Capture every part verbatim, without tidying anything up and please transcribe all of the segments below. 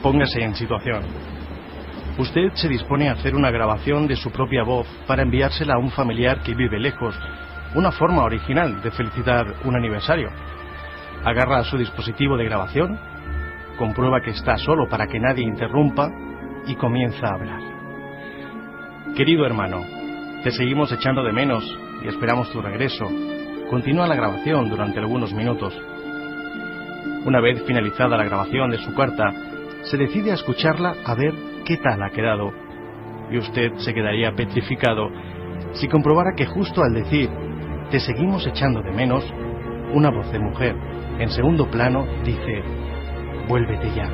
Póngase en situación. Usted se dispone a hacer una grabación de su propia voz para enviársela a un familiar que vive lejos, una forma original de felicitar un aniversario. Agarra su dispositivo de grabación, comprueba que está solo para que nadie interrumpa y comienza a hablar. Querido hermano, te seguimos echando de menos y esperamos tu regreso. Continúa la grabación durante algunos minutos. Una vez finalizada la grabación de su carta, se decide a escucharla a ver qué tal ha quedado, y usted se quedaría petrificado si comprobara que justo al decir «te seguimos echando de menos», una voz de mujer, en segundo plano, dice «vuélvete ya».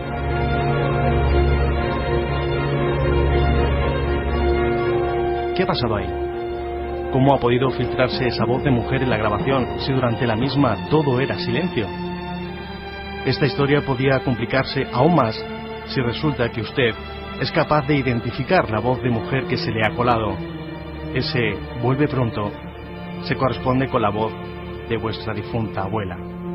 ¿Qué ha pasado ahí? ¿Cómo ha podido filtrarse esa voz de mujer en la grabación si durante la misma todo era silencio? Esta historia podía complicarse aún más si resulta que usted es capaz de identificar la voz de mujer que se le ha colado. Ese «vuelve pronto» se corresponde con la voz de vuestra difunta abuela.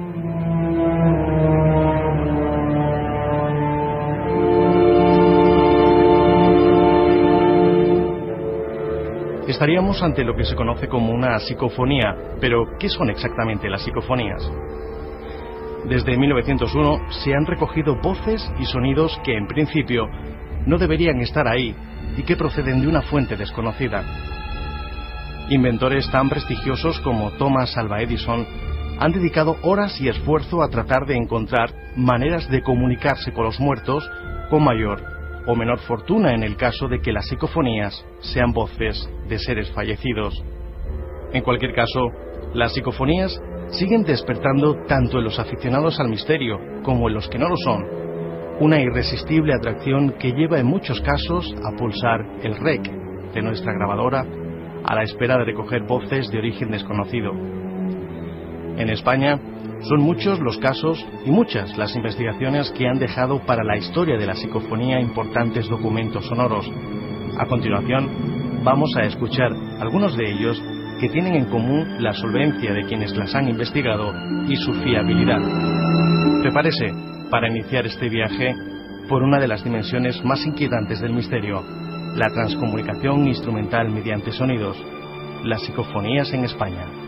Estaríamos ante lo que se conoce como una psicofonía, pero ¿qué son exactamente las psicofonías? Desde mil novecientos uno se han recogido voces y sonidos que en principio no deberían estar ahí y que proceden de una fuente desconocida. Inventores tan prestigiosos como Thomas Alva Edison han dedicado horas y esfuerzo a tratar de encontrar maneras de comunicarse con los muertos con mayor o menor fortuna en el caso de que las psicofonías sean voces de seres fallecidos. En cualquier caso, las psicofonías siguen despertando tanto en los aficionados al misterio como en los que no lo son una irresistible atracción que lleva en muchos casos a pulsar el rec de nuestra grabadora a la espera de recoger voces de origen desconocido. En España son muchos los casos y muchas las investigaciones que han dejado para la historia de la psicofonía importantes documentos sonoros. A continuación, vamos a escuchar algunos de ellos que tienen en común la solvencia de quienes las han investigado y su fiabilidad. Prepárese para iniciar este viaje por una de las dimensiones más inquietantes del misterio, la transcomunicación instrumental mediante sonidos, las psicofonías en España.